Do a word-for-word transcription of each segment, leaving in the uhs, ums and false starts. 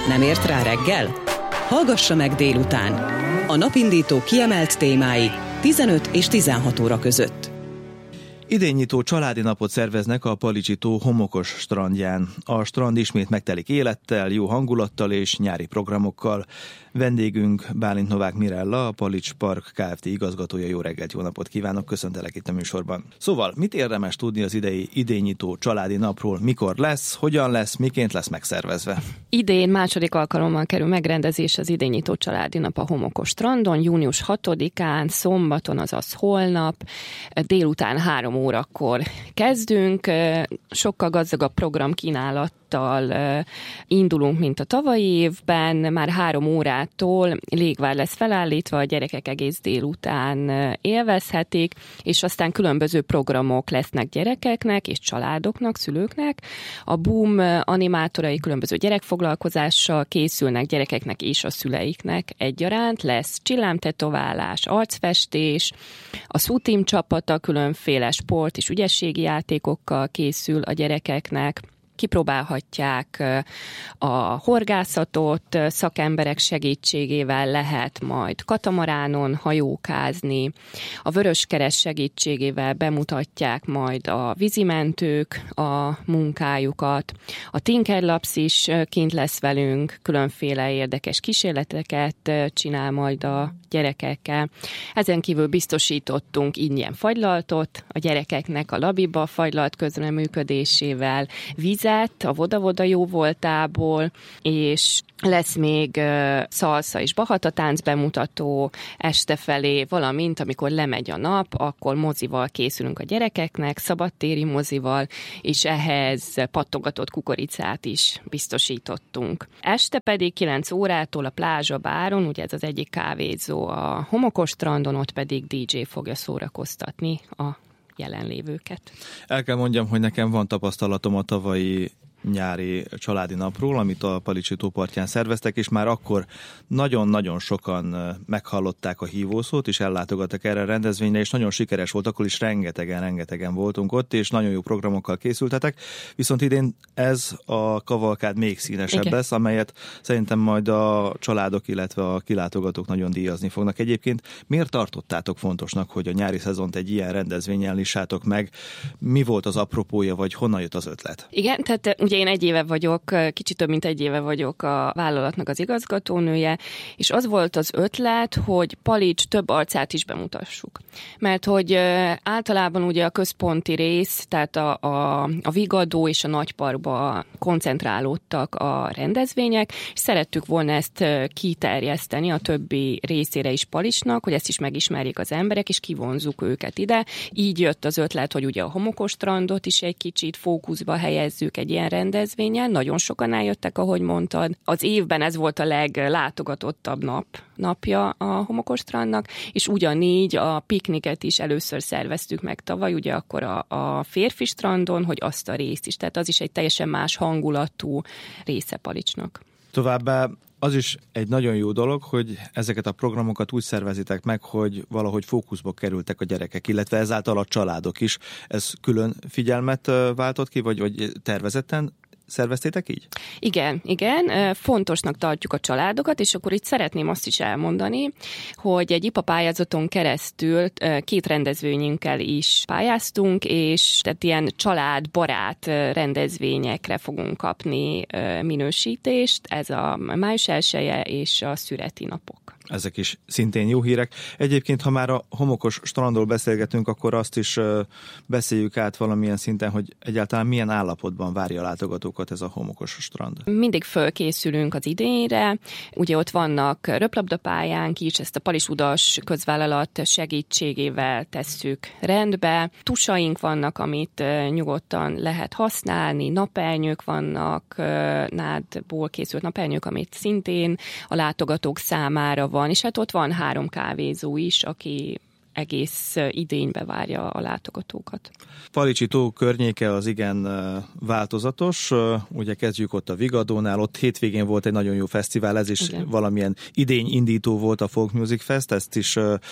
Nem ért rá reggel? Hallgassa meg délután. A napindító kiemelt témái tizenöt és tizenhat óra között. Idénynyitó családi napot szerveznek a Palicsi-tó homokos strandján. A strand ismét megtelik élettel, jó hangulattal és nyári programokkal. Vendégünk Bálint Novák Mirella, a Palics Park Kft. Igazgatója. Jó reggelt, jó napot kívánok, köszöntelek itt a műsorban. Szóval, mit érdemes tudni az idei idénynyitó családi napról? Mikor lesz, hogyan lesz, miként lesz megszervezve? Idén második alkalommal kerül megrendezés az idénynyitó családi nap a homokos strandon, június hatodikán, szombaton, azaz holnap, délután három órakor kezdünk. Sokkal gazdagabb programkínálattal indulunk, mint a tavalyi évben. Már három órától légvár lesz felállítva, a gyerekek egész délután élvezhetik, és aztán különböző programok lesznek gyerekeknek és családoknak, szülőknek. A Boom animátorai különböző gyerekfoglalkozással készülnek gyerekeknek és a szüleiknek egyaránt. Lesz csillámtetoválás, arcfestés, a Szúteam csapata különféle sport és ügyességi játékokkal készül a gyerekeknek. Kipróbálhatják a horgászatot, szakemberek segítségével lehet majd katamaránon hajókázni, a Vöröskereszt segítségével bemutatják majd a vízimentők a munkájukat, a Tinker Labs is kint lesz velünk, különféle érdekes kísérleteket csinál majd a gyerekekkel. Ezen kívül biztosítottunk ingyen fagylaltot a gyerekeknek a Labiba fagylalt közreműködésével, víz a Voda-Voda jó voltából, és lesz még uh, szalsza és bahatatánc bemutató este felé, valamint amikor lemegy a nap, akkor mozival készülünk a gyerekeknek, szabadtéri mozival, és ehhez pattogatott kukoricát is biztosítottunk. Este pedig kilenc órától a Plázsa báron, ugye ez az egyik kávézó a homokos strandon, ott pedig dé dzsé fogja szórakoztatni a jelenlévőket. El kell mondjam, hogy nekem van tapasztalatom a tavalyi nyári családi napról, amit a Palicsi-tó partján szerveztek, és már akkor nagyon-nagyon sokan meghallották a hívószót, és ellátogattak erre a rendezvényre, és nagyon sikeres volt, akkor is rengetegen-rengetegen voltunk ott, és nagyon jó programokkal készültetek, viszont idén ez a kavalkád még színesebb Igen. lesz, amelyet szerintem majd a családok, illetve a kilátogatók nagyon díjazni fognak. Egyébként miért tartottátok fontosnak, hogy a nyári szezont egy ilyen rendezvényen lissátok meg? Mi volt az apropója, vagy honnan jött az ötlet? Igen, tehát ugye én egy éve vagyok, kicsit több mint egy éve vagyok a vállalatnak az igazgatónője, és az volt az ötlet, hogy Palics több arcát is bemutassuk. Mert hogy általában ugye a központi rész, tehát a, a, a Vigadó és a Nagyparkba koncentrálódtak a rendezvények, és szerettük volna ezt kiterjeszteni a többi részére is Palicsnak, hogy ezt is megismerjék az emberek, és kivonzuk őket ide. Így jött az ötlet, hogy ugye a homokos strandot is egy kicsit fókuszba helyezzük egy ilyen rendezvényen. Nagyon sokan eljöttek, ahogy mondtad. Az évben ez volt a leglátogatottabb nap, napja a homokos strandnak, és ugyanígy a pikniket is először szerveztük meg tavaly, ugye akkor a, a férfi strandon, hogy azt a részt is. Tehát az is egy teljesen más hangulatú része Palicsnak. Továbbá az is egy nagyon jó dolog, hogy ezeket a programokat úgy szervezitek meg, hogy valahogy fókuszba kerültek a gyerekek, illetve ezáltal a családok is. Ez külön figyelmet váltott ki, vagy, vagy tervezetten szerveztétek így? Igen, igen. Fontosnak tartjuk a családokat, és akkor itt szeretném azt is elmondani, hogy egy i pé á pályázaton keresztül két rendezvényünkkel is pályáztunk, és tehát ilyen családbarát rendezvényekre fogunk kapni minősítést. Ez a május elseje és a szüreti napok. Ezek is szintén jó hírek. Egyébként, ha már a homokos strandról beszélgetünk, akkor azt is beszéljük át valamilyen szinten, hogy egyáltalán milyen állapotban várja a látogatókat ez a homokos strand. Mindig fölkészülünk az idényre. Ugye ott vannak röplabdapályánk is, ezt a Palis-udas közvállalat segítségével tesszük rendbe. Tusaink vannak, amit nyugodtan lehet használni, napelnyők vannak, nádból készült napelnyők, amit szintén a látogatók számára van, és hát ott van három kávézó is, aki egész idénybe várja a látogatókat. Palicsi tó környéke az igen változatos, ugye kezdjük ott a Vigadónál, ott hétvégén volt egy nagyon jó fesztivál, ez is igen. valamilyen idényindító volt a Folk Music Fest, ezt is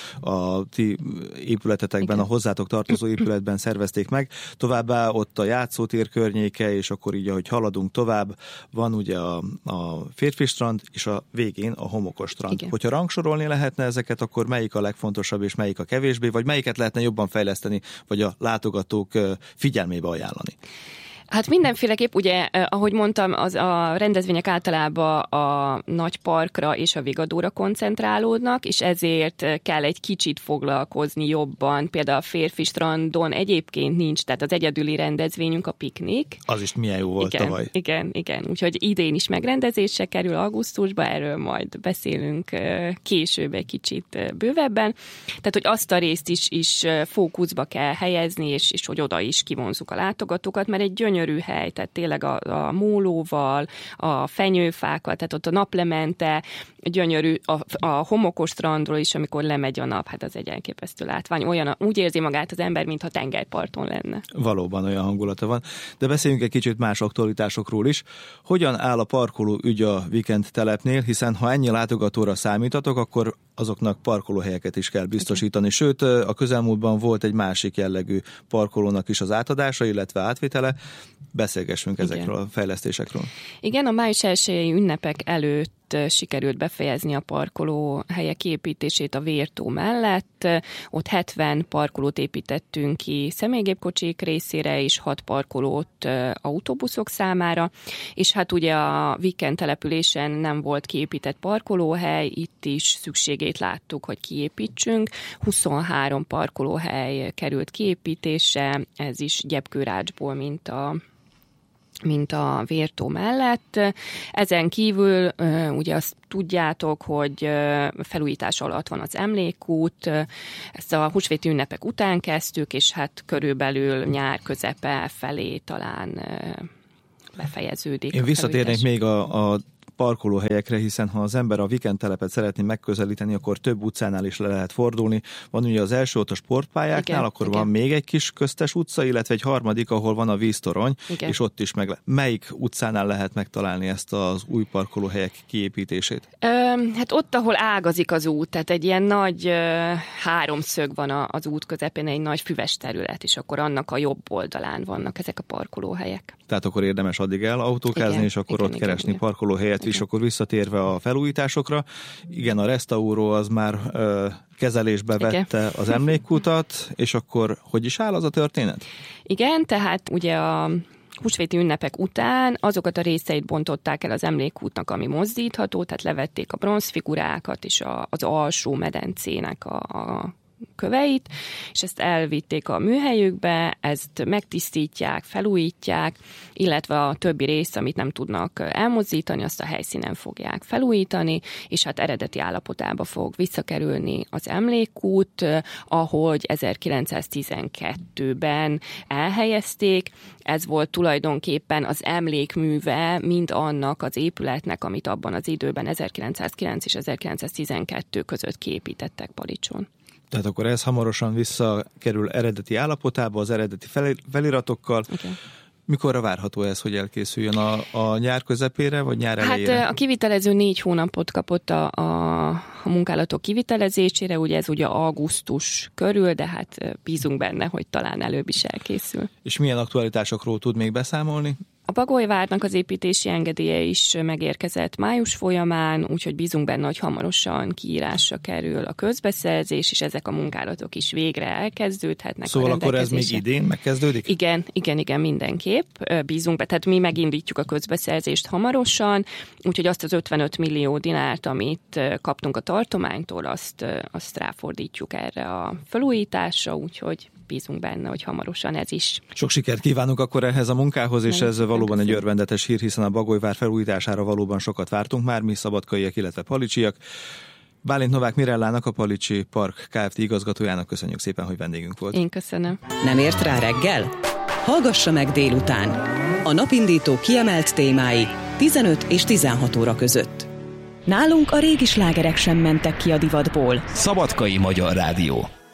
a ti épületetekben, igen. a hozzátok tartozó épületben szervezték meg. Továbbá ott a játszótér környéke, és akkor így, ahogy haladunk tovább, van ugye a, a férfi strand, és a végén a homokos strand. Igen. Hogyha rangsorolni lehetne ezeket, akkor melyik a legfontosabb, és melyik a kevésbé, vagy melyiket lehetne jobban fejleszteni, vagy a látogatók figyelmébe ajánlani? Hát mindenféleképp, ugye, ahogy mondtam, az a rendezvények általában a nagy parkra és a Vigadóra koncentrálódnak, és ezért kell egy kicsit foglalkozni jobban. Például a férfi strandon egyébként nincs, tehát az egyedüli rendezvényünk a piknik. Az is milyen jó volt igen, tavaly. Igen, igen. Úgyhogy idén is megrendezésre kerül augusztusban, erről majd beszélünk később egy kicsit bővebben. Tehát, hogy azt a részt is, is fókuszba kell helyezni, és, és hogy oda is kivonzuk a látogatókat, mert egy gyönyörű gyönyörű hely, tehát tényleg a, a mólóval, a fenyőfákkal, tehát ott a naplemente, gyönyörű, a, a homokos strandról is, amikor lemegy a nap, hát az egy elképesztő látvány. Olyan, úgy érzi magát az ember, mintha tengerparton lenne. Valóban olyan hangulata van. De beszéljünk egy kicsit más aktualitásokról is. Hogyan áll a parkoló ügy a Weekend telepnél, hiszen ha ennyi látogatóra számítatok, akkor azoknak parkolóhelyeket is kell biztosítani. Sőt, a közelmúltban volt egy másik jellegű parkolónak is az átadása, illetve átvétele. Beszélgessünk Igen. ezekről a fejlesztésekről. Igen, a május elsejei ünnepek előtt sikerült befejezni a parkoló helyek építését a Vértó mellett. Ott hetven parkolót építettünk ki személygépkocsik részére, és hat parkolót autóbuszok számára, és hát ugye a Weekend településen nem volt kiépített parkolóhely, itt is szükségét láttuk, hogy kiépítsünk. huszonhárom parkolóhely került kiépítésre, ez is Gyepkőrácsból, mint a mint a Vértó mellett. Ezen kívül ugye azt tudjátok, hogy felújítás alatt van az Emlékút, ezt a húsvéti ünnepek után kezdtük, és hát körülbelül nyár közepe felé talán befejeződik. Én visszatérnék még a, a parkolóhelyekre, hiszen ha az ember a Weekend telepet szeretné megközelíteni, akkor több utcánál is le lehet fordulni. Van ugye az első ott a sportpályáknál, igen, akkor igen. van még egy kis köztes utca, illetve egy harmadik, ahol van a víztorony, igen. és ott is meg le- Melyik utcánál lehet megtalálni ezt az új parkolóhelyek kiépítését? Ö, hát ott, ahol ágazik az út, tehát egy ilyen nagy ö, háromszög van a, az út közepén, egy nagy füves terület, és akkor annak a jobb oldalán vannak ezek a parkolóhelyek. Tehát akkor érdemes addig el autókázni, igen, és akkor igen, ott igen, keresni igen. parkolóhelyet, és akkor visszatérve a felújításokra. Igen, a restauró az már ö, kezelésbe vette igen. az Emlékkutat, és akkor hogy is áll az a történet? Igen, tehát ugye a húsvéti ünnepek után azokat a részeit bontották el az Emlékkútnak, ami mozdítható, tehát levették a bronzfigurákat és a, az alsó medencének a, a köveit, és ezt elvitték a műhelyükbe, ezt megtisztítják, felújítják, illetve a többi rész, amit nem tudnak elmozdítani, azt a helyszínen fogják felújítani, és hát eredeti állapotába fog visszakerülni az Emlékkút, ahogy ezerkilencszáztizenkettőben elhelyezték. Ez volt tulajdonképpen az emlékműve mind annak az épületnek, amit abban az időben ezerkilencszázkilenc és ezerkilencszáztizenkettő között kiépítettek Palicson. Tehát akkor ez hamarosan visszakerül eredeti állapotába, az eredeti feliratokkal. Okay. Mikorra várható ez, hogy elkészüljön a, a nyár közepére, vagy nyár elejére? Hát a kivitelező négy hónapot kapott a, a, a munkálatok kivitelezésére, ugye ez ugye augusztus körül, de hát bízunk benne, hogy talán előbb is elkészül. És milyen aktualitásokról tud még beszámolni? A Bagolyvárnak az építési engedélye is megérkezett május folyamán, úgyhogy bízunk benne, hogy hamarosan kiírásra kerül a közbeszerzés, és ezek a munkálatok is végre elkezdődhetnek. Szóval akkor ez még idén megkezdődik? Igen, igen, igen, mindenképp. Bízunk be, tehát mi megindítjuk a közbeszerzést hamarosan, úgyhogy azt az ötvenöt millió dinárt, amit kaptunk a tartománytól, azt, azt ráfordítjuk erre a felújításra, úgyhogy bízunk benne, hogy hamarosan ez is. Sok sikert kívánunk akkor ehhez a munkához, és ez valóban egy örvendetes hír, hiszen a Bagolyvár felújítására valóban sokat vártunk már, mi szabadkaiak, illetve palicsiak. Bálint Novák Mirellának, a Palicsi Park Kft. Igazgatójának köszönjük szépen, hogy vendégünk volt. Én köszönöm. Nem ért rá reggel? Hallgassa meg délután. A napindító kiemelt témái tizenöt és tizenhat óra között. Nálunk a régi slágerek sem mentek ki a divatból. Szabadkai Magyar Rádió.